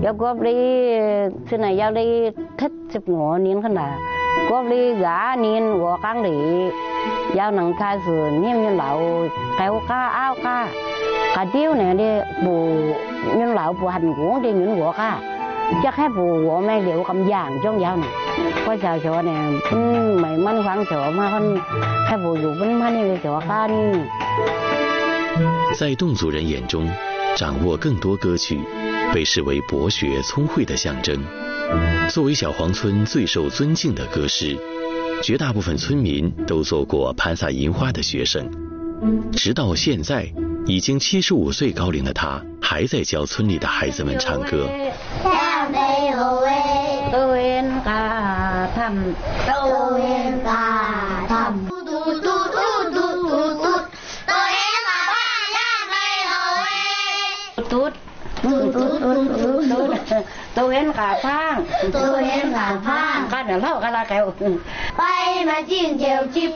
要过不哩现在要哩75年可能过不哩2年我刚哩要能开始念老9家9家个丢呢的不念老不很光的念我家จะแค่ปู่หัวไม่เหลวกำย่างจ้องยาวเนี่ยก็ชาวชอเนี่ยไม่มั่นฟังชอมาคนแค่ปู่อยู่เป็นมันนี่ชอข้านี่在侗族人眼中，掌握更多歌曲被视为博学聪慧的象征。作为小黄村最受尊敬的歌师，绝大部分村民都做过潘萨银花的学生。直到现在，已经75岁高龄的他，还在教村里的孩子们唱歌。 ตัวเห็นขาพางก็เดี๋ยวเล่ากันละแกไปมาจิ้งเจียวจิบ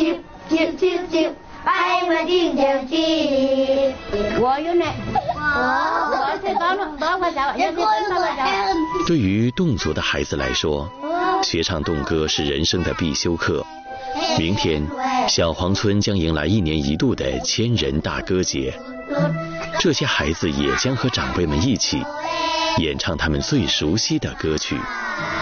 ไปมาจิ้งเจียวจิบ我有呢对于侗族的孩子来说，学唱侗歌是人生的必修课。明天，小黄村将迎来1年1度的千人大歌节，这些孩子也将和长辈们一起演唱他们最熟悉的歌曲。